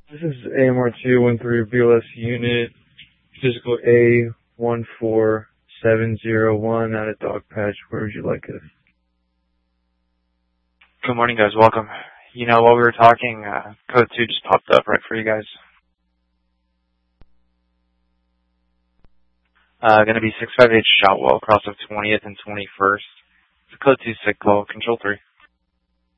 This is AMR213 BLS unit, physical A14701 out of Dogpatch. Where would you like us? Good morning, guys. Welcome. You know, while we were talking, code 2 just popped up right for you guys. Going to be 658 Shotwell, cross of 20th and 21st. It's code 2 sick call, control 3.